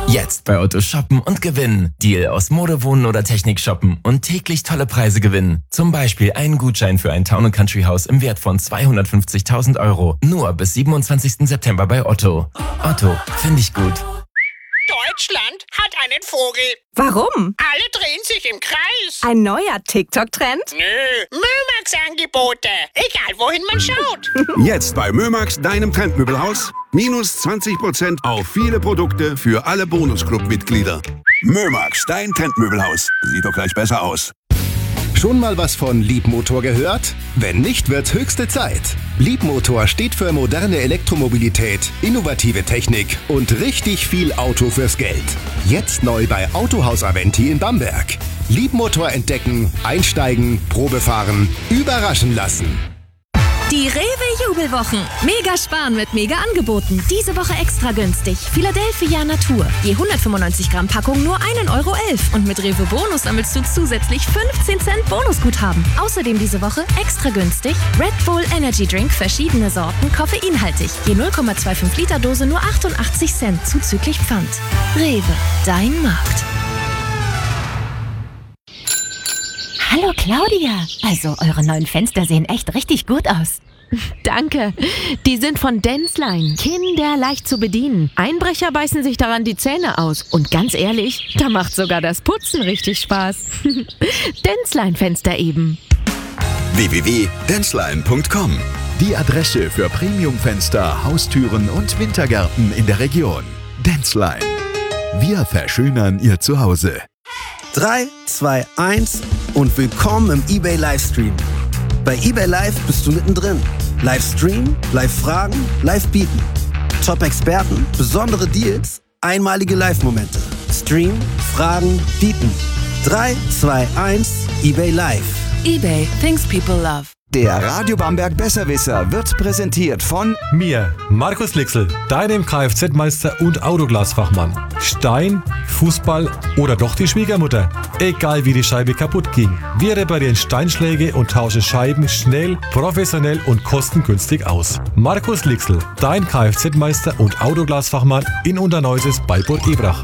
Jetzt bei Otto shoppen und gewinnen. Deal aus Mode, Wohnen oder Technik shoppen und täglich tolle Preise gewinnen. Zum Beispiel einen Gutschein für ein Town & Country Haus im Wert von 250.000 €. Nur bis 27. September bei Otto. Otto, finde ich gut. Deutschland hat einen Vogel. Warum? Alle drehen sich im Kreis. Ein neuer TikTok-Trend? Nö, Mömax-Angebote. Egal, wohin man schaut. Jetzt bei Mömax, deinem Trendmöbelhaus. Minus 20% auf viele Produkte für alle Bonusclub-Mitglieder. Mömax, dein Trendmöbelhaus. Sieht doch gleich besser aus. Schon mal was von Leapmotor gehört? Wenn nicht, wird's höchste Zeit. Leapmotor steht für moderne Elektromobilität, innovative Technik und richtig viel Auto fürs Geld. Jetzt neu bei Autohaus Aventi in Bamberg. Leapmotor entdecken, einsteigen, Probefahren, überraschen lassen. Die Rewe-Jubelwochen. Mega sparen mit Mega-Angeboten. Diese Woche extra günstig. Philadelphia Natur. Je 195 Gramm Packung nur 1,11 € Und mit Rewe Bonus sammelst du zusätzlich 15 Cent Bonusguthaben. Außerdem diese Woche extra günstig Red Bull Energy Drink, verschiedene Sorten, koffeinhaltig. Je 0,25 Liter Dose nur 88 Cent zuzüglich Pfand. Rewe, dein Markt. Hallo Claudia, also eure neuen Fenster sehen echt richtig gut aus. Danke. Die sind von Denzlein. Kinderleicht zu bedienen. Einbrecher beißen sich daran die Zähne aus. Und ganz ehrlich, da macht sogar das Putzen richtig Spaß. Denzlein Fenster eben. www.denzlein.com. Die Adresse für Premium-Fenster, Haustüren und Wintergärten in der Region. Denzlein. Wir verschönern Ihr Zuhause. 3, 2, 1 und willkommen im eBay Livestream. Bei eBay Live bist du mittendrin. Livestream, Live-Fragen, Live-Bieten. Top-Experten, besondere Deals, einmalige Live-Momente. Stream, Fragen, Bieten. 3, 2, 1, eBay Live. eBay, things people love. Der Radio Bamberg Besserwisser wird präsentiert von mir, Markus Lixl, deinem Kfz-Meister und Autoglasfachmann. Stein, Fußball oder doch die Schwiegermutter. Egal wie die Scheibe kaputt ging. Wir reparieren Steinschläge und tauschen Scheiben schnell, professionell und kostengünstig aus. Markus Lixl, dein Kfz-Meister und Autoglasfachmann in Unterneuses bei Burg Ebrach.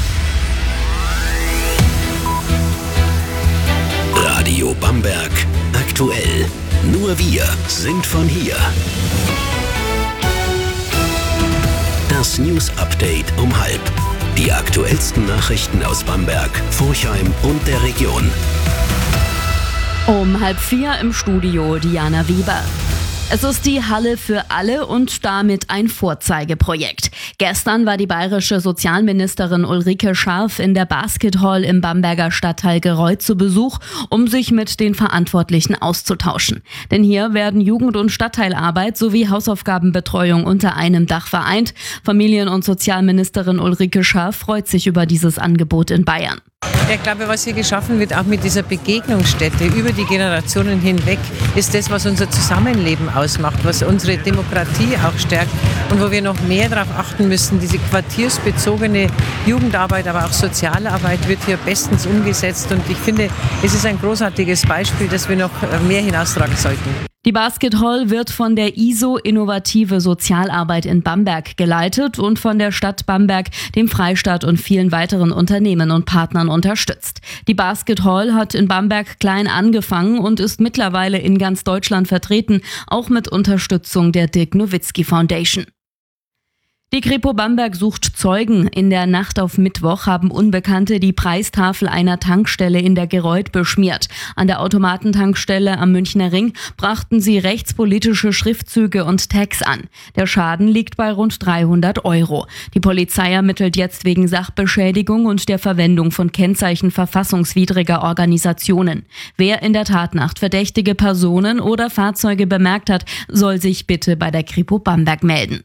Radio Bamberg aktuell. Nur wir sind von hier. Das News Update um 12:30. Die aktuellsten Nachrichten aus Bamberg, Forchheim und der Region. Um 3:30 im Studio Diana Weber. Es ist die Halle für alle und damit ein Vorzeigeprojekt. Gestern war die bayerische Sozialministerin Ulrike Scharf in der Basket Hall im Bamberger Stadtteil Gereuth zu Besuch, um sich mit den Verantwortlichen auszutauschen. Denn hier werden Jugend- und Stadtteilarbeit sowie Hausaufgabenbetreuung unter einem Dach vereint. Familien- und Sozialministerin Ulrike Scharf freut sich über dieses Angebot in Bayern. Ja, ich glaube, was hier geschaffen wird, auch mit dieser Begegnungsstätte über die Generationen hinweg, ist das, was unser Zusammenleben ausmacht, was unsere Demokratie auch stärkt und wo wir noch mehr darauf achten müssen. Diese quartiersbezogene Jugendarbeit, aber auch Sozialarbeit wird hier bestens umgesetzt und ich finde, es ist ein großartiges Beispiel, das wir noch mehr hinaustragen sollten. Die Basket Hall wird von der ISO Innovative Sozialarbeit in Bamberg geleitet und von der Stadt Bamberg, dem Freistaat und vielen weiteren Unternehmen und Partnern unterstützt. Die Basket Hall hat in Bamberg klein angefangen und ist mittlerweile in ganz Deutschland vertreten, auch mit Unterstützung der Dirk Nowitzki Foundation. Die Kripo Bamberg sucht Zeugen. In der Nacht auf Mittwoch haben Unbekannte die Preistafel einer Tankstelle in der Gereuth beschmiert. An der Automatentankstelle am Münchner Ring brachten sie rechtspolitische Schriftzüge und Tags an. Der Schaden liegt bei rund 300 €. Die Polizei ermittelt jetzt wegen Sachbeschädigung und der Verwendung von Kennzeichen verfassungswidriger Organisationen. Wer in der Tatnacht verdächtige Personen oder Fahrzeuge bemerkt hat, soll sich bitte bei der Kripo Bamberg melden.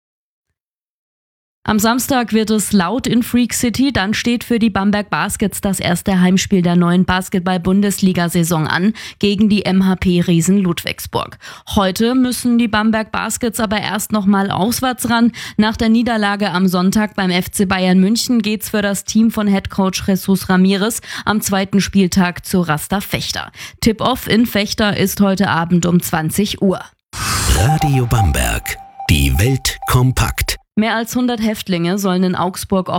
Am Samstag wird es laut in Freak City, dann steht für die Bamberg Baskets das erste Heimspiel der neuen Basketball-Bundesliga-Saison an gegen die MHP-Riesen Ludwigsburg. Heute müssen die Bamberg Baskets aber erst nochmal auswärts ran. Nach der Niederlage am Sonntag beim FC Bayern München geht's für das Team von Headcoach Jesus Ramirez am zweiten Spieltag zu Rasta Fechter. Tip-Off in Fechter ist heute Abend um 20 Uhr. Radio Bamberg. Die Welt kompakt. Mehr als 100 Häftlinge sollen in Augsburg